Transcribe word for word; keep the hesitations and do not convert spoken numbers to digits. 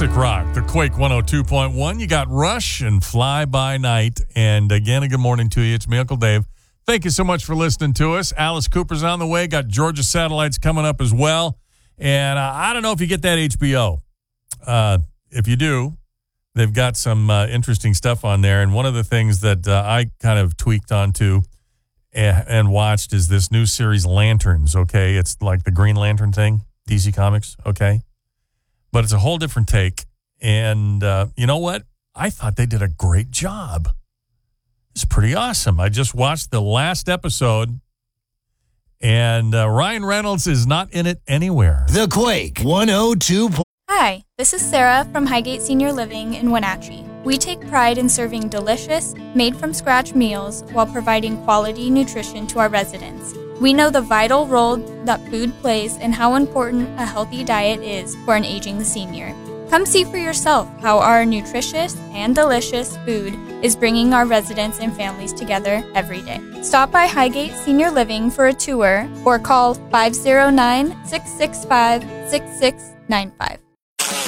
Classic rock, the Quake one oh two point one. You got Rush and Fly By Night. And again, a good morning to you. It's me, Uncle Dave. Thank you so much for listening to us. Alice Cooper's on the way. Got Georgia Satellites coming up as well. And uh, I don't know if you get that H B O. Uh, if you do, they've got some uh, interesting stuff on there. And one of the things that uh, I kind of tweaked onto and, and watched is this new series, Lanterns, okay? It's like the Green Lantern thing, D C Comics, okay? But it's a whole different take. And uh, you know what? I thought they did a great job. It's pretty awesome. I just watched the last episode, and uh, Ryan Reynolds is not in it anywhere. The Quake one oh two. Hi, this is Sarah from Highgate Senior Living in Wenatchee. We take pride in serving delicious, made-from-scratch meals while providing quality nutrition to our residents. We know the vital role that food plays and how important a healthy diet is for an aging senior. Come see for yourself how our nutritious and delicious food is bringing our residents and families together every day. Stop by Highgate Senior Living for a tour or call five oh nine, six six five, six six nine five.